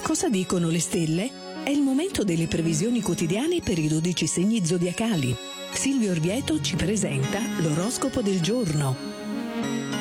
Cosa dicono le stelle? È il momento delle previsioni quotidiane per i 12 segni zodiacali. Silvio Orvieto ci presenta l'oroscopo del giorno.